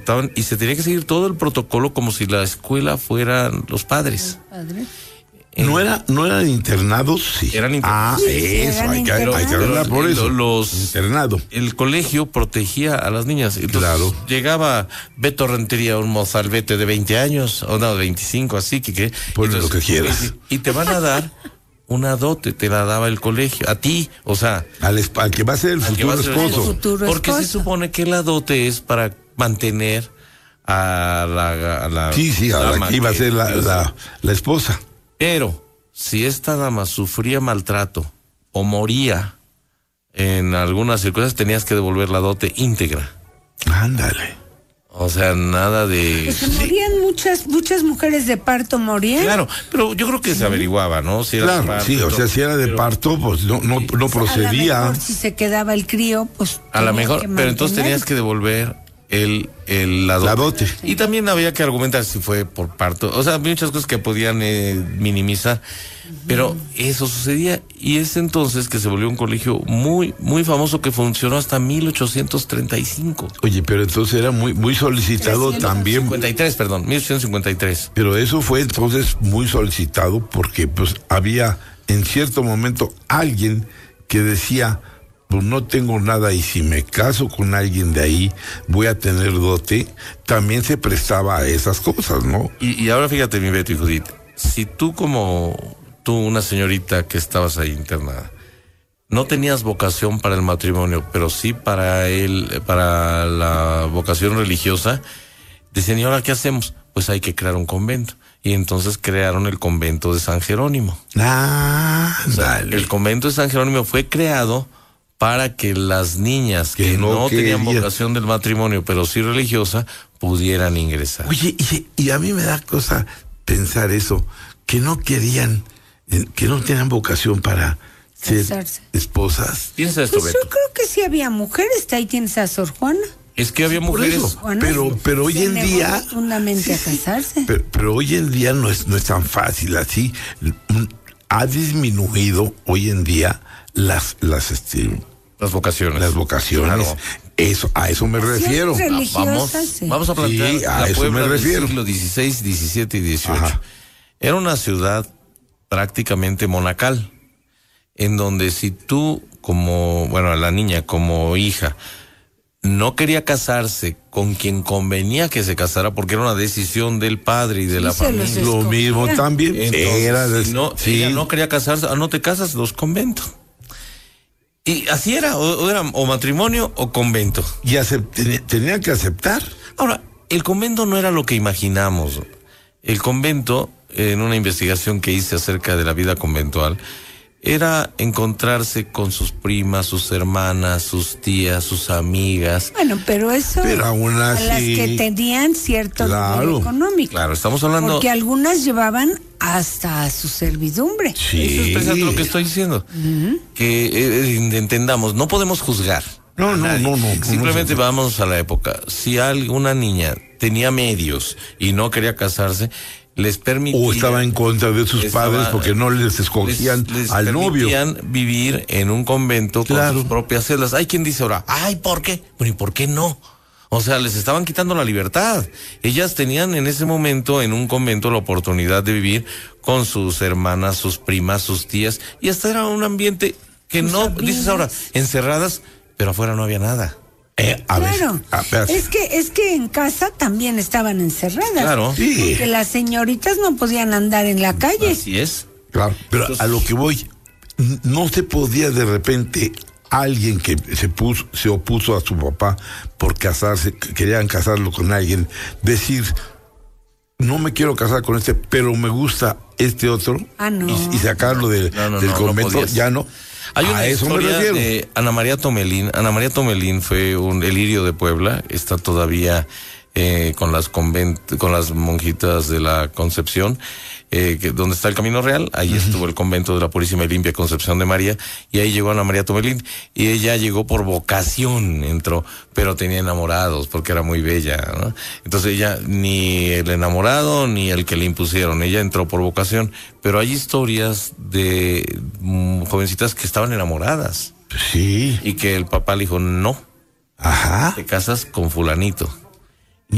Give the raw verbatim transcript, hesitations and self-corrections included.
trataban y se tenía que seguir todo el protocolo como si la escuela fueran los padres. Padre. ¿No era, no eran internados? Sí. Eran internados. Ah, Sí, eso, eran hay que, hay que hablar por eso. Los, internado. El colegio protegía a las niñas. Entonces, claro. Llegaba Beto Rentería, un mozalbete de veinte años, o no, de veinticinco, así que... que Ponle lo que quieras. Y, y te van a dar una dote, te la daba el colegio, a ti, o sea... Al, al que va a ser el futuro esposo. Futuro porque esposo. se supone que la dote es para mantener a la... A la sí, sí, a la que iba a ser la, la, la esposa. Pero, si esta dama sufría maltrato o moría en algunas circunstancias, tenías que devolver la dote íntegra. Ándale. O sea, nada de... Pues se morían muchas, muchas mujeres de parto morían. Claro, pero yo creo que se averiguaba, ¿no? Si era claro, de parto, sí, o sea, si era de pero, parto, pues no, no, no procedía. A lo mejor si se quedaba el crío, pues... A lo mejor, pero entonces tenías que devolver el, el la dote. La dote. Y también había que argumentar si fue por parto. O sea, muchas cosas que podían eh, minimizar. Pero eso sucedía y es entonces que se volvió un colegio muy, muy famoso que funcionó hasta mil ochocientos treinta y cinco. Oye, pero entonces era muy, muy solicitado también. cincuenta y tres, perdón, mil ochocientos cincuenta y tres. Pero eso fue entonces muy solicitado porque pues había en cierto momento alguien que decía, pues no tengo nada y si me caso con alguien de ahí voy a tener dote. También se prestaba a esas cosas, ¿no? Y, y ahora fíjate, mi Beto y Judith, si tú como tú, una señorita que estabas ahí internada, no tenías vocación para el matrimonio, pero sí para el, para la vocación religiosa, decían, ¿y ahora qué hacemos? Pues hay que crear un convento. Y entonces crearon el convento de San Jerónimo. Ah, o sea, dale. el convento de San Jerónimo fue creado para que las niñas que, que no, no tenían vocación del matrimonio, pero sí religiosa, pudieran ingresar. Oye, y, y a mí me da cosa pensar eso, que no querían, que no tenían vocación para ser casarse. Esposas. Piensa esto, Pues Beto. yo creo que sí había mujeres, ahí tienes a Sor Juana. Es que había mujeres. Eso, Juana, pero, pero hoy en día. Rotundamente sí, a casarse. Pero, pero hoy en día no es, no es tan fácil así. Ha disminuido hoy en día las, las, este, las vocaciones. Las vocaciones. Claro. Eso, a eso me refiero. Vamos, sí. vamos a plantear sí, a la eso Puebla me refiero. del siglo dieciséis, diecisiete y dieciocho. Ajá. Era una ciudad prácticamente monacal, en donde si tú, como, bueno, la niña, como hija, no quería casarse con quien convenía que se casara, porque era una decisión del padre y de sí, la familia. Lo mismo también. Entonces, era de, si no, sí. ella no quería casarse, ah, no te casas, los conventos. Y así era, o, o era o matrimonio o convento. Y acept, tenía que aceptar. Ahora, el convento no era lo que imaginamos. El convento, en una investigación que hice acerca de la vida conventual, era encontrarse con sus primas, sus hermanas, sus tías, sus amigas. Bueno, pero eso pero aún así, a las que tenían cierto claro, nivel económico. Claro, estamos hablando... Porque algunas llevaban hasta a su servidumbre. Sí. Eso es precisamente lo que estoy diciendo. Uh-huh. Que eh, entendamos, no podemos juzgar. No, no, no, no. Simplemente no, no, vamos a la época. Si alguna niña tenía medios y no quería casarse, les permitía... O estaba en contra de sus estaba, padres porque no les escogían les, les al novio. Les permitían vivir en un convento claro. con sus propias celdas. Hay quien dice ahora, ay, ¿por qué? Bueno, ¿y por qué no? O sea, les estaban quitando la libertad. Ellas tenían en ese momento en un convento la oportunidad de vivir con sus hermanas, sus primas, sus tías, y hasta era un ambiente que sus no, amigas. Dices ahora, encerradas, pero afuera no había nada. Eh, a claro, ver, a ver. es que es que en casa también estaban encerradas. Claro, sí. Porque las señoritas no podían andar en la calle. Así es. Claro, pero entonces, a lo que voy, no se podía de repente alguien que se puso, se opuso a su papá por casarse, querían casarlo con alguien, decir, no me quiero casar con este, pero me gusta este otro, ah, no. y, y sacarlo de, no, no, del no, convento, no ya no. Hay una a eso me historia refiero. de Ana María Tomelín. Ana María Tomelín fue un el lirio de Puebla, está todavía eh, con las convent, con las monjitas de la Concepción, eh, que, donde está el Camino Real, ahí uh-huh. estuvo el convento de la Purísima y Limpia Concepción de María, y ahí llegó Ana María Tomelín, y ella llegó por vocación, entró, pero tenía enamorados, porque era muy bella, ¿no? Entonces ella, ni el enamorado, ni el que le impusieron, ella entró por vocación, pero hay historias de mm, jovencitas que estaban enamoradas. Sí. Y que el papá le dijo, no. Ajá. Te casas con fulanito.